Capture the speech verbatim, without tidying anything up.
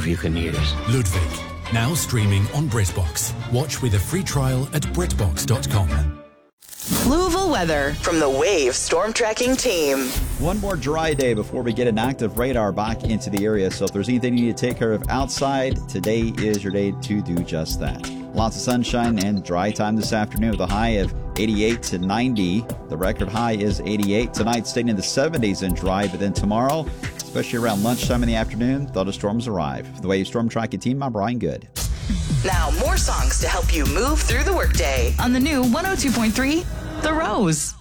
if you can hear it. Ludwig, now streaming on BritBox. Watch with a free trial at britbox dot com. Louisville weather from the Wave Storm Tracking Team. One more dry day before we get an active radar back into the area. So if there's anything you need to take care of outside, today is your day to do just that. Lots of sunshine and dry time this afternoon with a high of eighty-eight to ninety. The record high is eighty-eight. Tonight staying in the seventies and dry, but then tomorrow, especially around lunchtime in the afternoon, thunderstorms arrive. For the Wave Storm Tracking Team, I'm Brian Good. Now more songs to help you move through the workday on the new one oh two point three The Rose.